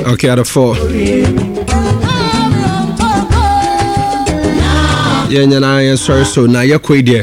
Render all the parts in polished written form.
Okay, out of 4. Yeah, sorry, so now you're quite there.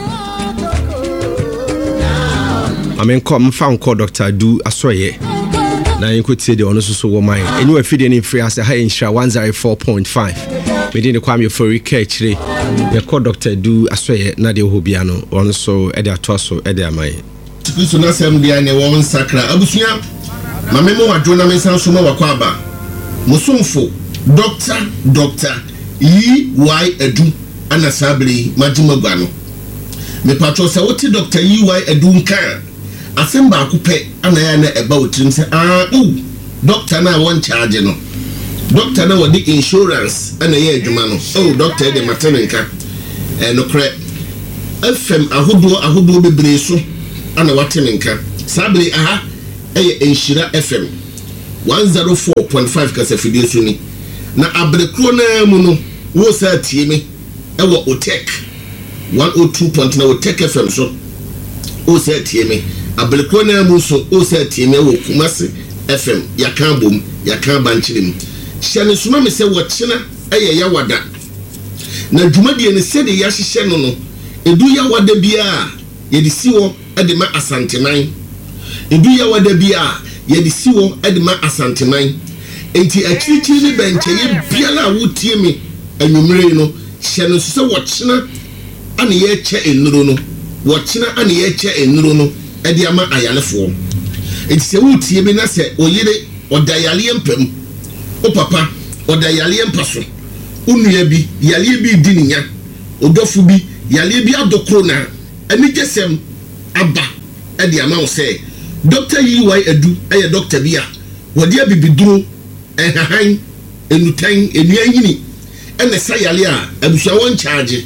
I mean, come found call Dr. Do Asoye. Now you could say the honest so woman. And you are feeding in free as a high in 104.5. Within the Kwame for catch. The call Dr. Do Asoye, Nadia Hobiano, also at their torso, at their mind. So na sem dia ne won sakra abusua mamemo adwona mensan so ma wakwaba musumfo doctor EY Edu anasabri majimagwa no me patro se woti doctor EY Edu nka asemba akupe anaya na eba wotrim se doctor na won charge no doctor na wodi insurance anaya adwuma no doctor de matenenka no kre FM ahodo bebre so ana watenenka sabri enshira FM 104.5 kasa fidie suni na abrekro na mu no wo sa tie me ewo otek 102.9 otek FM so wo sa tie me abrekro na mu so wo sa tie me wo Kumasi FM yakan bom yakan banchirim hyene suma me se wo kyena yawada na dwumadie ne se de yahye no edu yawada bia yedi siwo edema asanteman edu yawada bia yedi siwo edema asanteman enti akirikyiri ne benche ye biala wotie me anwumre no hye no se wo kyena ane ye kye enuro no wo kyena ane ye kye enuro no ede ama ayalefo enti se wotie me na se oyire odayale empam o papa odayale empaso unua bi yale bi dininya odofu bi yale bi adokro na anigesem aba ede ama wo se Dr. EY Edu doctor bia wodi abibiduro ehahan enutan enuanyini ene sayale a abusua won charge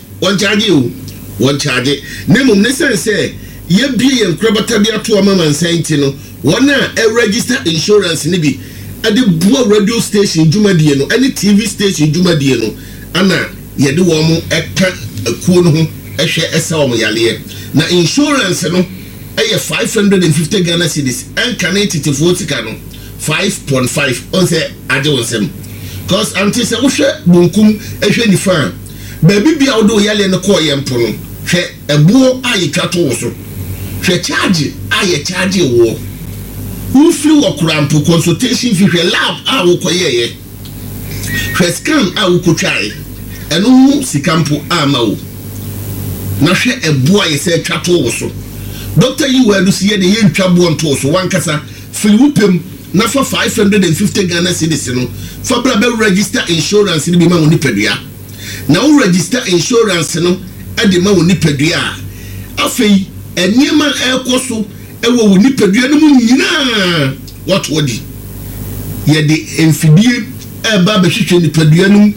nemum ne sense ye bie ye nkrabata bia to amama nsanti no wona register insurance ni bi ade buo radio station dwumadie no ene TV station dwumadie no ana ye de wo mo eka akuo no ho ehwe esa wo yale na insurance no 550 Ghana cedis and Canadian 40 cano 5.5 on say adewonsem cause anti say wohwe bunkum ehwe ni fan baby bia wo do yale no call yempo no hwe ebuo ayetwa to so hwe charge charge wo who feel okurampo consultation fi hwe lab a wo koyeye hwe scan a wo kotwae eno sikampo ama wo na hwe ebuo ayese twa to so Dr. EY Edu siye de ye ntwabo nto so wankasa filiwupem na for 550 Ghana cedis no for bra be register insurance ni bi ma woni padua na wo register insurance no ade ma woni padua afei eniema ekoso ewo woni padua no mu nyina what wodi ye de enfidie eba be hwehwe ni padua no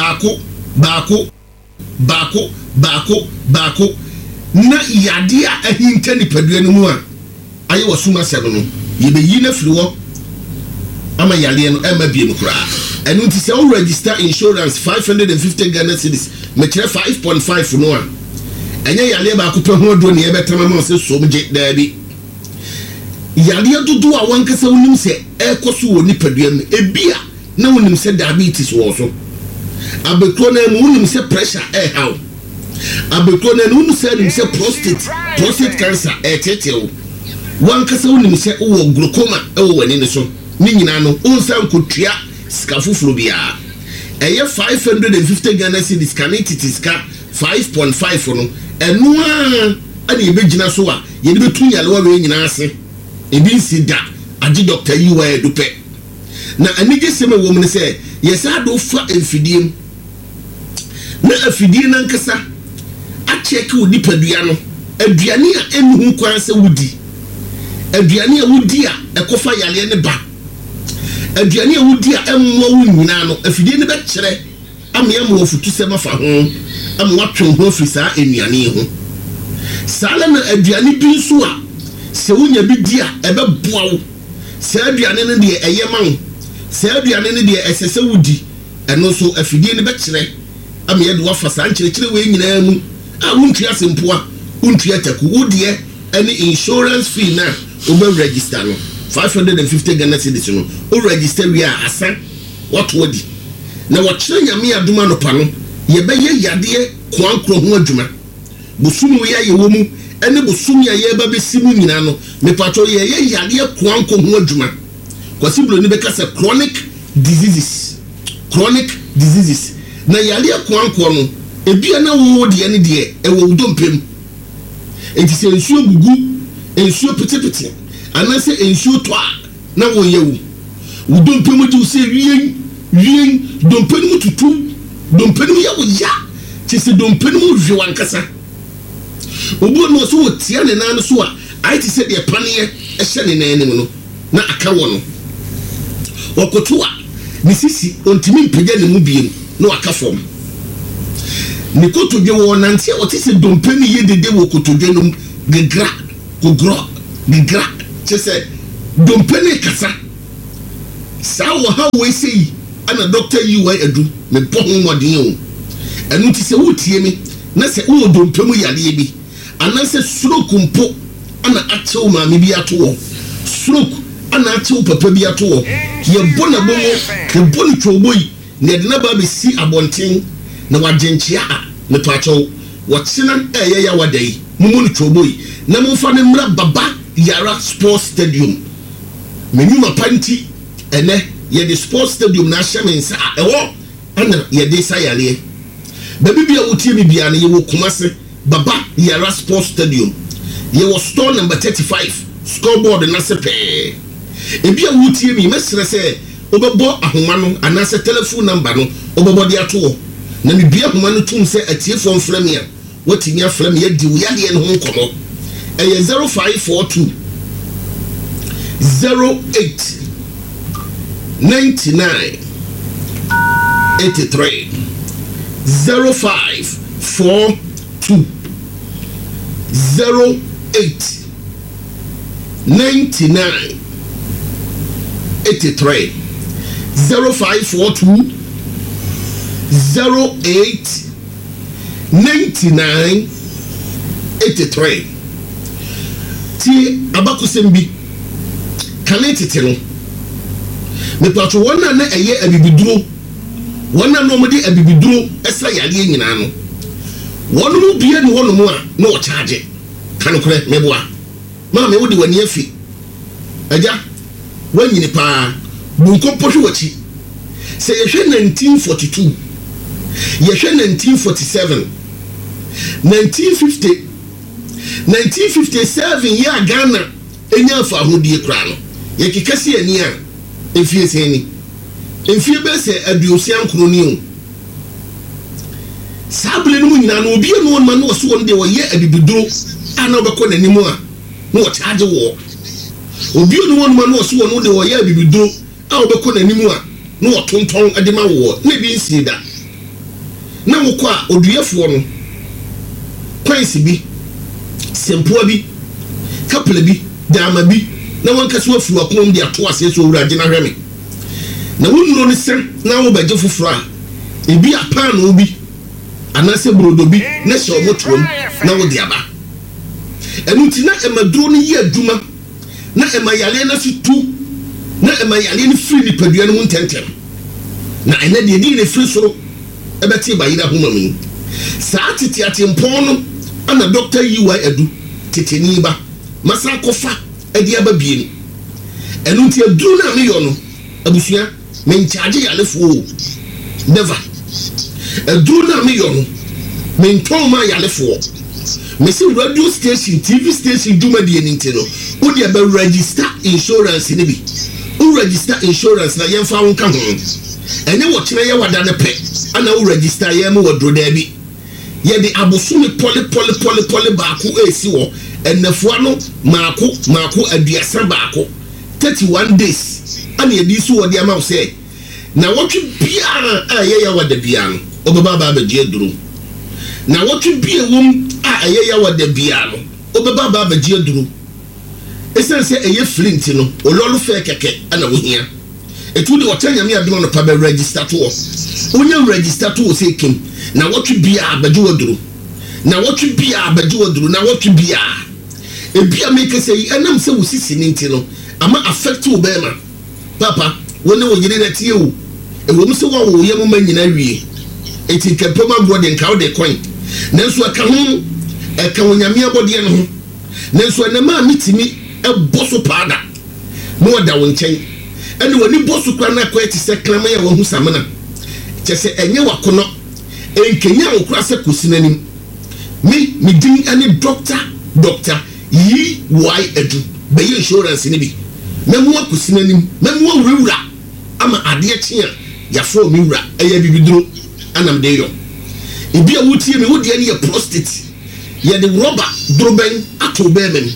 baako na yade a ahinta ni padua no mu a aye wasuma sebe no ye be yi na firiwo ama yale no ema bie no kra enu nti se o register insurance 550 Ghana cedis me kire 5.5 no a enye yale ba ko pe ho do ne ye betama ma se somje daabi yale dodo a wankasa wonim se ekoso woni padua no ebia na wonim se diabetes wo so abekro na mu wonim se pressure how abekona no say nim say prostate cancer etetew wan kasa wonim say wo glaucoma wo wani ne so ni nyina no onsan kotua sika fufuro bia eye 550 Ghana cedis canitity sika 5.5 no eno a na ebegina so a ye ne betu yale wa we nyina ase ebi nsida agi Dr. EY Edu pe na anige seme wo mun say yesa do fa enfidiem na afidie nan kasa check wudi padua no aduane a enhu kwan se wudi aduane a wudi a ekofa yale ne ba aduane a wudi a emmo wu nyina no afidie ne be kire amya mo futu se mafa ho am watwe ho ofisa enuane ho sala na aduane bi nso a se wunya bi di a ebe boa wo se aduane ne de eyema se aduane ne de esese wudi eno so afidie ne be kire amya de wafa sa nkire we nyina mu a wuntua sempoa wuntua taku wodie any insurance fee na obe register no 550 Ghana cedis no o register we asa what wodi na wo kire nyame aduma no pa no ye be ye yade kwankro ho adwuma bosumu ye wo mu ene bosumu ye ba be simu nyina no me pato ye yade kwankro ho adwuma kwasi blo ni be ka se chronic diseases na yade kwankro no ebia na wo de ene de e wo dompem enti se nsuo gugu ensuo petepete anase ensuo to a na wo yewu wo dompem di se rien dompem mu tutu dompem ya wo ya ti se dompem mu hwe wankasa obo no so wo tia ne nan so a ai ti se de pane e hye ne nan nim no na aka wo no okoto a ni sisi ontimi mpege ne mu biem no aka fom ni kotodwe wo nanti o ti se dompem ye dede wo kotodwe no gegra che se dompem kasa sa wo ha wo sei ana doctor UI Adu me pohon modin o enu ti se wo tie mi na se wo dompem yale bi ana se stroke mpo ana atew ma me bi ato wo stroke ana atew papa bi ato wo ye bona bomo ke boni twoboi ne de na ba be si abonten na wagenchia ne pacho watsena ya wadai mumuni twoboi na mumfa ne mra baba yara sports stadium menuma panti ene ye the sports stadium na shemensa ewo ana ye de sayale baby bia wotie mi bia na ye wo Kumase baba yara sports stadium ye wo store number 35 scoreboard na sepe e bia wotie mi mesre se obebo ahoma no anase telephone number no obebo de ato na mi bia ahoma no tum se atiefo mframe a watimi aframe ye di wo yade no ho kono eye 0542 08 99 83 0542 08 99 83 0542 08 99 83 ti abakusembi kanetete no me pato wona na eye abibiduro wona no mo de abibiduro esa yale nyina no wono mu bie ne wono mu a na o charge kanokore meboa ma me wodi wani afi aja wanyini pa bunko pohwe wachi se yehwe 1942 yehwe 1947 1950 1957 ya Ghana enya fa hodie kra no ye kekase ani a efie seni efie be se aduosian kroni o sabule no nyina no obi no ma no so won de wo ye abibiduro ana obekọ nanimu a no wo charge wo obi no won ma no so won de wo ye abibiduro a obekọ nanimu a no wo tonton adema wo na bi nsida na wo kwa oduyefo no kwansi bi sempoa bi couple bi dama bi na wanka so afu akom de ato ase so wura gina hweme na wonno ne sem na wo baje foforo a ebi apan no bi anase brodo bi na se omotrom na wo de aba enuti na emaduro ne ye aduma na emayale na fitu na emayale ne free ni padua no ntentem na ene de di ne free soro ebeti bayira homa mu saa tete atempon no ana doctor UI Adu teteni ba masa kofa edi aba bieni enuti aduru na me yo no abusua men charge yalefo never aduru na me yo no men toma yalefo me si radio station TV station duma de enti no wo de ba register insurance ni bi wo register insurance na yemfa won ka ho ene wo kire ye wada ne pe ana wo register ye mo wodro da bi ye de abosumi poli baako esi wo enefo no maako aduasa baako 31 days ana ye di so wo de ama say na wotwe bia a ye ya wada bia no obeba ba je duro na wotwe bia wom a ye ya wada bia no obeba ba je duro esense eye flint no ololu fe keke ana wo hia etu de wotanya me adom no pa be register to onye register to say kim na wotwe bia abaje waduro na wotwe bia abaje waduro na wotwe bia ebia make say enam se wosisi ninti no ama affect wo bema papa woni wo yire na tie wo e wo mse wo ye mo manyina wie eti kempema gode nka wo de coin nanso aka ho eka wonyame abode no ho nanso na ma mitimi e boso pada no wada wo nchen ene woni boso kwa na kwa eti se klama ya wo hu samana chese enye wakono enkenya wo kura se kosinanim me din ane doctor yi why edu be insurance ni bi memu akosinanim memu awura ama ade akye ya fo mi wura eya bibiduro anam de yo ebi a wutie me wodi ane ya prostate ya de rubber droben ato be mem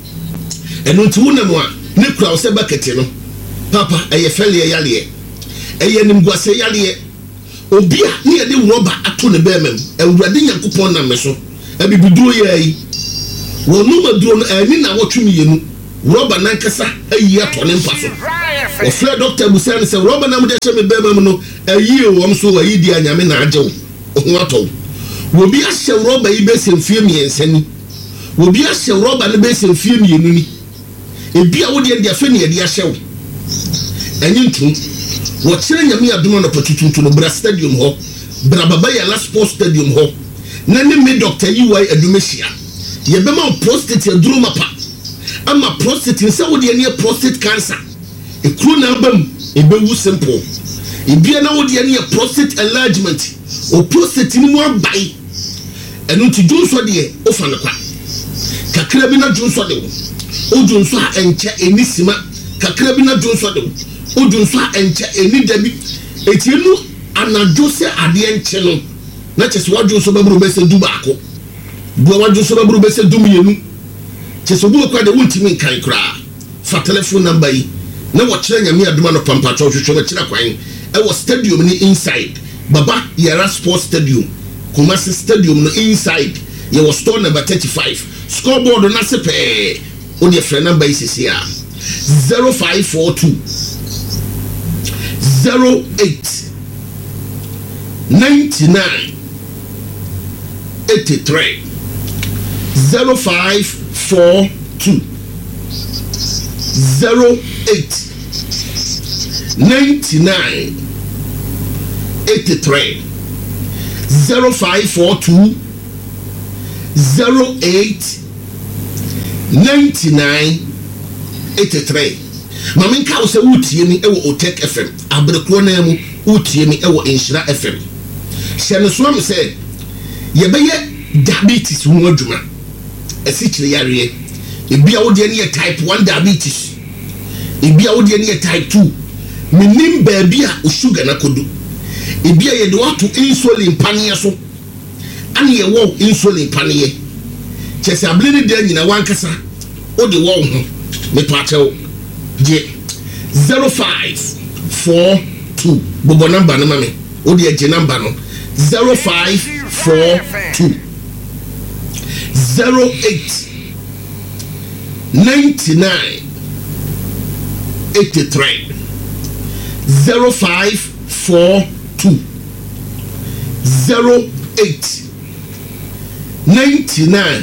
eno nti wonam a ne kura wo se bucket no papa eye fele yale eye nimguase yale obi a ne de rubber ato ne be mem awurade yakopon na me so abibiduro yayi wonu maduro no ani na wotwemi yenu rubber nankasa ayi ato ne mpaso o fle doctor busan se rubber na mde cheme be mem no ayi wom so ayi di anyame na ajew ho ato wobi a hye rubber yi be semfie miensani wobi a hye rubber ne be semfie mienu ni ebi a wodi ende afa ne ade ahyew enyi ntu wo kire nyame adoma no potutuntu no bra stadium ho bra baba ya la sports stadium ho na ne me doctor yi wai adumehia ye be ma prostate aduro mapa ama prostate nsa wodi ene prostate cancer e kru na abam e be wu simple e bia na wodi ene prostate enlargement o prostate ni mu abai enu ti junso de o fa ne kwa kakra bi na junso de o junso a enche enisima kakra bi na junso de o junso a enche eni dabi etienu anajo se ade enche no na chese waju so baburu be se du baako bo waju so baburu be se du mienu chese bu kwa de wuntimi kan kra fa telephone number yi na wo kire nyame aduma no pampa cho hwehwe na kira kwan e wo stadium ni inside baba yara sports stadium Kumasi stadium no inside ye was store number 35 scoreboard na se pe o de friend number is here 0542 08 99 83 0542 08 99 83 0542 08 99 83 mamen ka wo wutie ni ewo Otek FM abrekro na mu wutie ni ewo Inshira FM hye so am se ye beye diabetes mu adwuma esikire yare ebi a wo de ne type 1 diabetes ebi a wo de ne type 2 minim baabi a o sugar na kodu ebi a ye de wato insulin panie so ane ye wo insulin panie chese ableni de nyina wankasa o de wo ho me pachew je 0542 bobo number na mame o de je number no 0542 08 99 83 0542 08 99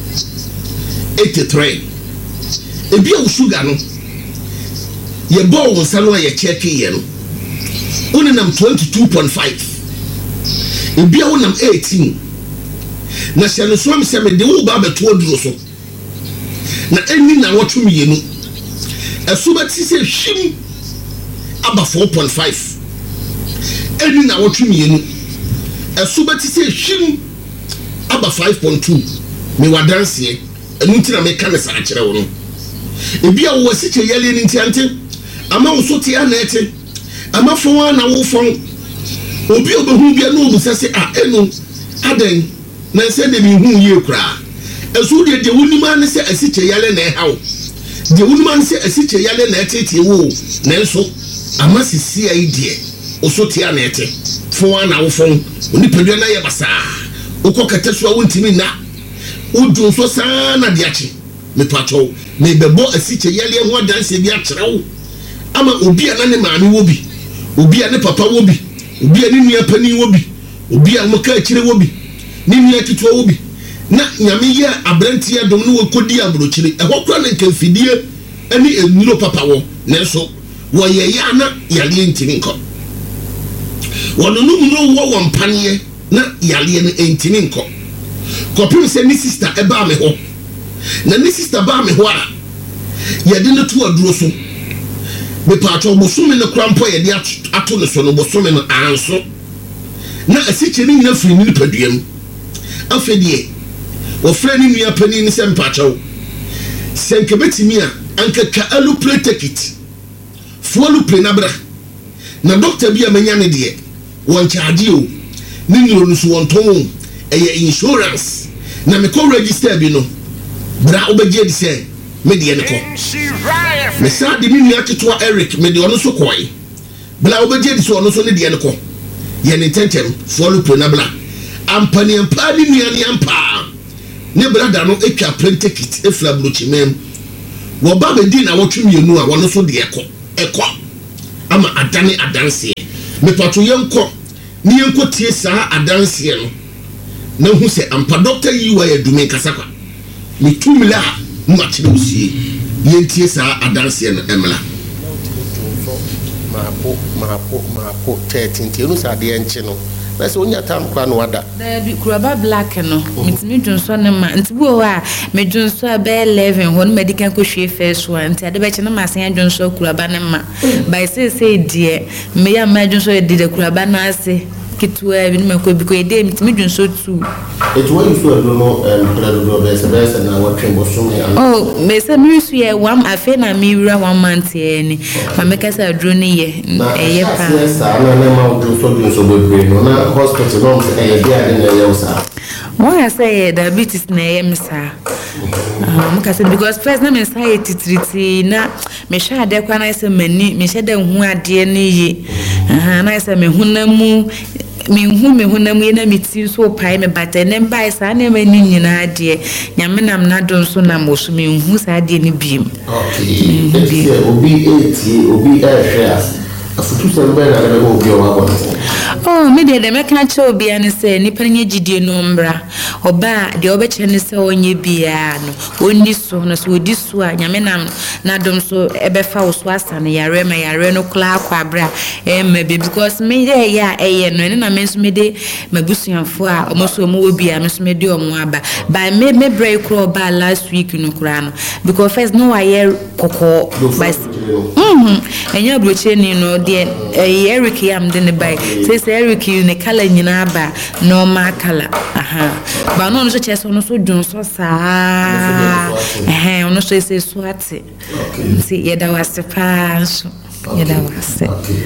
83 ebi a sugar no ye ball won sano ye check ye no woni nam 22.5 ebi a wonam 18 na hye so am se me de wo ba beto aduro so na eni na wotwum ye no esuba ti se hwim aba 4.5 eni na wotwum ye no esuba ti se hwim aba 5.2 me wadanse enu ntina me kan sa akere wo no ebi a wo siche yale ni ntiante ama wo so te anete ama fon na wo fon obi obehu bia no obusase a enu aden na se de bi hu ye kra esu de wunima ne se asiche yale na hawo de wunima ne se asiche yale na tete wo na enso ama sisi ai de oso te anete fon na wo fon oni pedua na ye basa ukokata so wontimi na udun so sana de achi me pacho me bebo asiche yale ho adanse bi akyerewo ama obi a na ne maami wo bi obi a ne papa wo bi obi a ne nua pani wo bi obi a moka akire wo bi ne nua kitwa wo bi na nyame ye abrantie dom no wakodi abrochire ehokura ne kamfidie any enuro papa wo nenso wo ye ya na yale ntini nko wono no wo mpane na yale no ntini nko kopim se ni sister e ba me ho na ni sister ba me ho a ye de no to aduro so me pato bosome no krampo ye de ato no so no bosome no anso na asiche ni nyina firi ni paduam afedie wo frɛ ni nua pani ni se mpacho senkebetimi a anka ka alu play ticket fo alu play na bra na doctor bi a manya ne de won charge o ni nyiro no so won ton insurance na me ko register bi no bra obeje di se me de ne ko me sa de mi nua keto Eric me de ono so koi bra obeje di so ono so ne de ne ko ye ne tentem fo alu play na bra ampani ampa ni nua ni ampa ne brada no etwa plane ticket efla blochimem wo ba be di na wotwemienu a wono so de ekọ ama adane adanse me pato yenko ni yenko tie saa adanse no na hu se ampa doctor yi wa yadume kasakwa me tumila ma kire usie yentie saa adanse no emla mapo tetintie no sa de enche no Nasi onya tam kwa no wada. Bi kuraba black no. Mitimi dwonso ne ma. Nti bu o a me dwonso a be 11 hon medical ko hwe first one. Nti ade be che na ma san dwonso kuraba ne ma. By say die me ya ma dwonso e de kuraba na ase. Kitwa bi me ko bi ko e de mitimi dwonso tu. Etwa you so no brado be na wa twembo so me. Oh, me say me su ye wam afe na me wura 1 month ye ni. Ma me ka sa dro ni ye. Eye pa. Sa na na ma dwonso be no na hospital no say dia de na ye sa. Why I say diabetes na ye misa. Because first na me say titriti na me sha ade kwa na say mani me sha de hu ade ni ye. Na say me hunamu me hunamu ye na meti so pai me bata ne bai sa na me ni nyina ade nyame nam na don so na mo so me hu sa ade ni biem. Okay. Obi afutu sembe na lebe obi o wa oh me de me kan che obi an se ni panye gidie no mbra oba de obe che ne se onye bia no oni so no so odi so a nyame nam na dom so ebe fa wo so asane yare no kla akwa bra maybe because me de ya no na me so me de mabusuanfo a omo so omo obi a me so me de omo aba by me break kro ba last week no kra no because first no aye kokko by enya broche ni no de Eric yam de ne by say Eric you ne kala nyina ba normal kala ba no so chese no so dun so sa ono so say so ate see ye da wase pa so ye da wase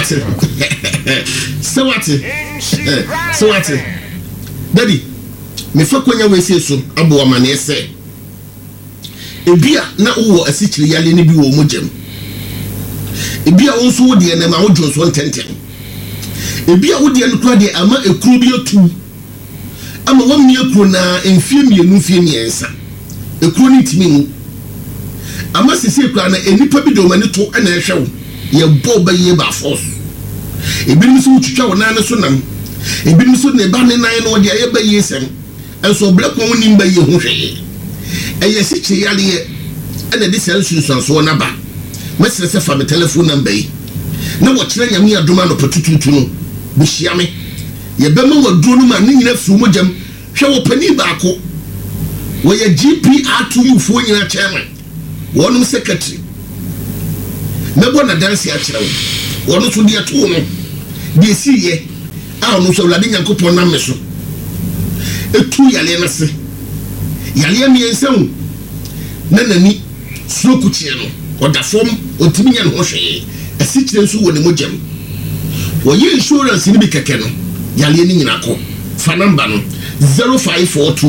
so what daddy me fa kwanya we say so abo amane ese ebia na wo asichiri yale ne bi wo mogem ebia wonso wo de na ma wo dwonso ntenten ebia wo de no kra de ama ekuru bi otu ama wo mi ekuru na enfie miensa ekuru ni timi mu ama sisi ekura na enipa bi de o mani to na ehwe wo ye bo ba ye ba force ebi mi so twitwa wo na ne so nam ebi mi so ne ba ne nan no de ye ba ye sem enso black wo ni ba ye ho hwe eye sichi yale ye ena de sensu so na ba mesere se fa me telephone number yi na wo kire nyame adoma no potututu no bi hia me ye be ma waduro no ma ni nyina fu mogam hwe wo pani ba ko wo ye GPR2 fu nyina chairman wonum secretary me bo na dance a kire wo wonu so de ato no de siye a onu so wlade nyankopon na me so etu yale na se yale mi ensan na nani sloku chie no oda fom otimi nya no hwe asichire nso woni mogam wo ye insurance ni bi keke no yale ni nyina ko fa number no 0542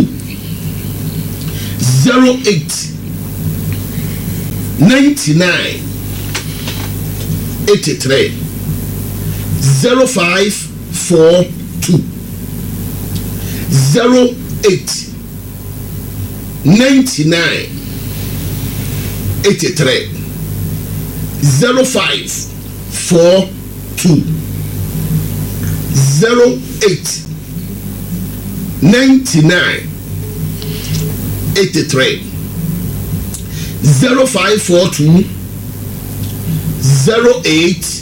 08 99 83 0542 08 99 83 0542 08 99 83 0542 08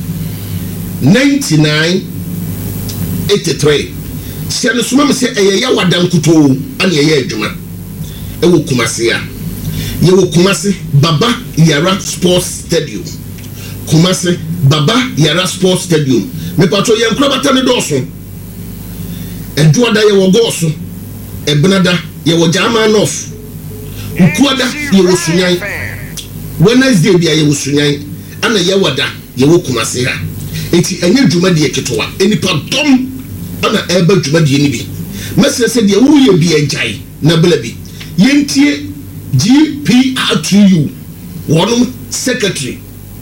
99 83 sia no soma me se eya wadan kuto ana eya adwuma ewo kumase ya yewo kumase Baba Yara Sports Stadium kumase Baba Yara Sports Stadium me patro ye nkura bata ne doso eduada ye wo goso ebenada ye wo jama nof ukuada ye wo sunyan Wednesday bia ye wo sunyan ana ye wada ye wo kumase ha enti enye dwuma de eketowa enipa dom ana eba dwuma de ni bi mesese de wo ye bi enjai na bela bi yentie GPR2U one secretary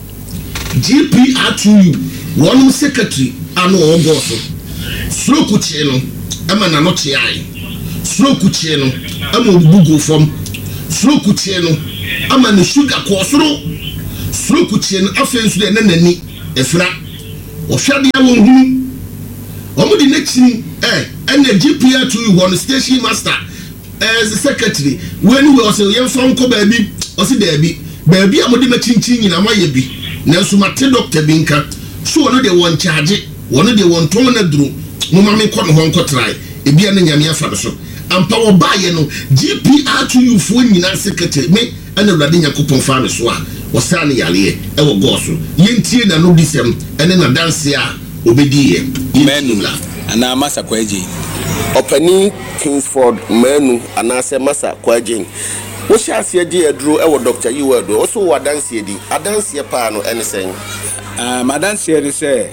GPR2U one secretary ano ogoso sloku chie no ama na no chie ai sloku chie no ama obugo fom sloku chie no ama ne sugar ko soro sloku chie no afensu de nanani efra ohwade ya wonhunu omudi nechi ene GPR2U one station master as the secretary when we also yem from ko baby osi baby amodi machinchin nyina ma ye bi na so mate doctor bi nka so wono de won charge wono de won ton na duru mo ma me ko no hon ko try e bia na nyame afa so ampa wo ba ye no GPR2U fo nyina secretary me ana wrade nyakopon fa me so a wo sa ne yale e wo go so yentie na no disem ene na dance a obedi ye menula ana masa kwaji Openi Kingsford menu anase masa kwajen wo sha ase agi aduro ewo Dr. Yiwado also wadanse di adanse pa no enesen madanse di se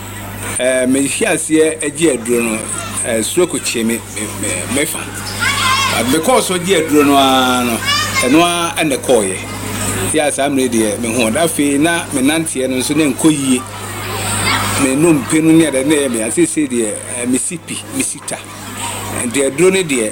me hia ase agi aduro no stroke cheme mefa because agi aduro no ano eno ane koye ya samre di me ho da fe na me nante no so ne nkoyie me no mpenu ne de ne me asese di misipi misita de drone de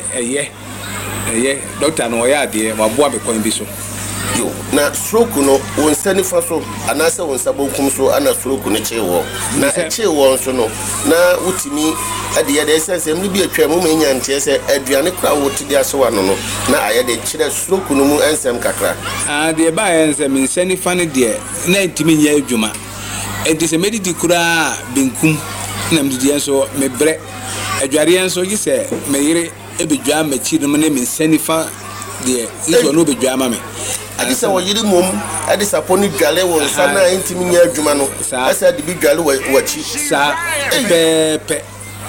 eye doctor no ya de waboa be kon bi so yo na stroke no won sani fa so anase won sabonkum so ana stroke ne chewo na chewo so no na wutimi ade ye de sense mi bi atwa mu menya nte se aduane kra wotidi aso ano no na aye de kire stroke no mu ensem kakra de ba ensem nsani fa ne de na ntimi nya adwuma enti se medidi kura benkum na mdidi enso mebre adware enso gi se meyire ebedwa machi no ne nsani fa de iso no bedwa ma me adisa wo yiri mom adisa poni dwale wo sana ntimi nya adwuma no asa de bi dwale wachi sa pepe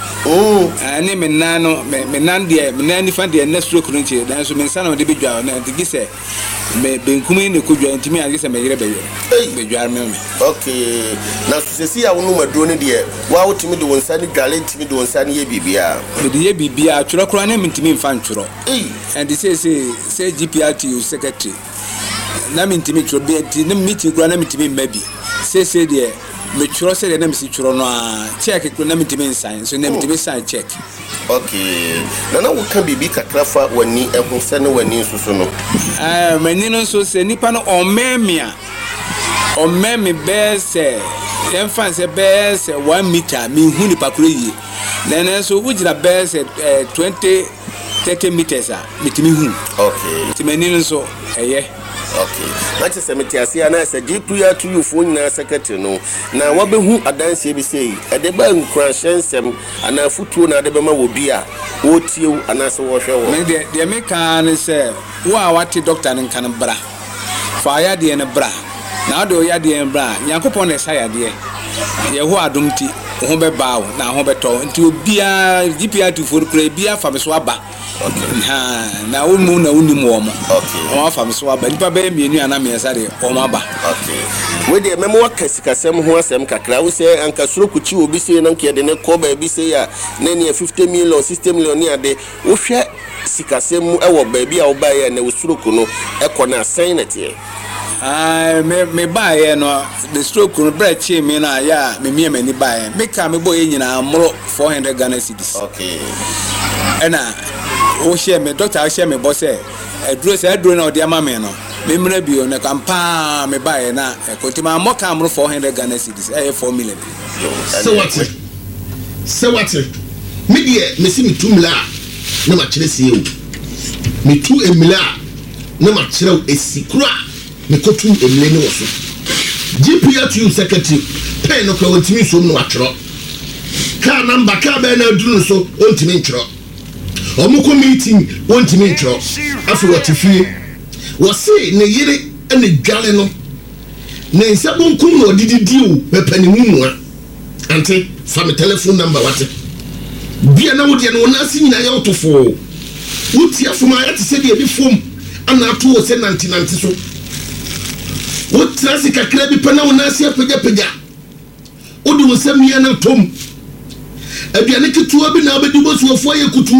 ani menano menan de menani fa de na stroke no nche dan so mensa na de bedwa na de gi se me benkumi ne ko dwa ntimi agi se meyire bedwa me okay na susesi ya wonu maduro ne de wa wotimi de wonsa ni dwale ntimi de wonsa ni ye bibia de ye bibia tworo kro na ntimi mfa ntworo and say GPR2U secretary na ntimi tworo be ti na meeting kro na ntimi mabi say de me tworo say de na misi tworo no a check kro na ntimi nsan so na ntimi sign check okay na wo kan bibi kakrafa wani ehun sene wani susu no mani no so se nipa no omemia omemi bese enfan se bese 1 meter mi hu nipa kro yi na so wujira bese 20-30 meters a mitimi hu okay timani no so eye okay na se metiasia na se GPR2U fo nyina secretary no na wabehu adanse bi sei ede ba nkura hyensem ana futuo na ade be ma wo bia wo tiew ana se wo hwe wo me de me kan se wo a wate doctor nka no bra fa ya de ne bra na do ya de bra yakopon na sa ya de ye ho adomti ho be baawo na ho be to nti obia GPR2 fo kura bia fa me so aba ha na umu na unimu omo okay o afa me so aba nipa be mienu ana me sare omo aba okay we de memo wakasikasem ho asem kakra wo se anka soro kuchi obi se na nke de ne ko ba bi se ya na ne 50 million 60 million ni ade wo hwe sikasem mu ewo ba bi a wo ba ya na wo soro ku no ekọ na asan na tie me buy no the stroke no bread chi me na ya me mani buy me ka me boy nyina mro 400 Ghana cedis okay ena o share me doctor share me boss aduro na odi ama me no me mra bio na kampa me buy na kontima mo ka mro 400 Ghana cedis 4 million so what me die me si me tumla na ma kire se ewu me tu emla na ma kire esikura me kotu emle ne woso GPRTU secretary pen no kwa wotimi so no atro car number car be na duru so ontimi ntro omuko meeting ontimi ntro afi wotifie wo se ne yire ene dwale no ne nsabon kum no dididi o pepanimu mu ante fa me telephone number wate bia na wodi no na asinyina ya otofo wuti afuma ya te se de bi fom ana ato o se nanti so wotra sika kra bi pa na wona asia pagya odi wo samia na tom aduane ketua bi na abedi bosuofo ye kutu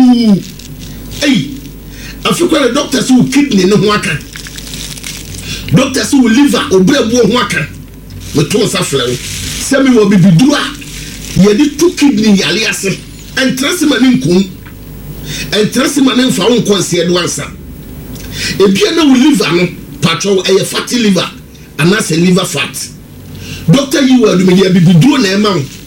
afikwa doctor so kidney ne ho aka doctor so liver obrabu ho aka we to safle semi wo bibiduru a ye di two kidney yale ase entrasima ne nkum entrasima ne mfa won konse do ansa ebia na wo liver no patro eye fatty liver and that's a liver fat doctor you will do me bibiduru na ema